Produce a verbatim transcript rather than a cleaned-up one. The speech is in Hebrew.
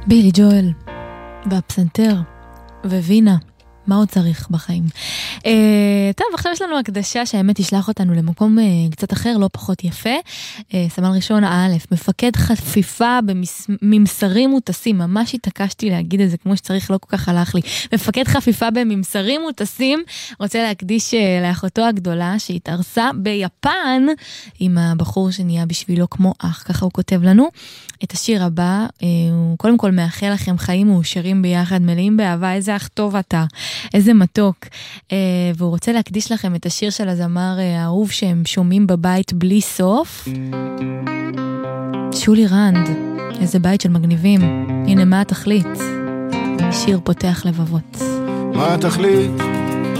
בילי ג'ואל והפסנתר ווינה, מה עוד צריך בחיים? אה, טוב, עכשיו יש לנו הקדשה שהאמת ישלח אותנו למקום אה, קצת אחר, לא פחות יפה. אה, סמל ראשון א', מפקד חפיפה בממסרים מוטסים, ממש התעקשתי להגיד את זה כמו שצריך, לא כל כך הלך לי. מפקד חפיפה בממסרים מוטסים, רוצה להקדיש אה, לאחותו הגדולה שהתארסה ביפן, עם הבחור שנהיה בשבילו כמו אח, ככה הוא כותב לנו. את השיר הבא, אה, הוא קודם כל מאחל לכם חיים מאושרים ביחד, מלאים באהבה, איזה אח טוב אתה. איזה מתוק, אה, והוא רוצה להקדיש לכם את השיר של הזמר אה, האהוב שהם שומעים בבית בלי סוף. שולי רנד, איזה בית של מגניבים. הנה מה התכלית? שיר פותח לבבות. מה התכלית?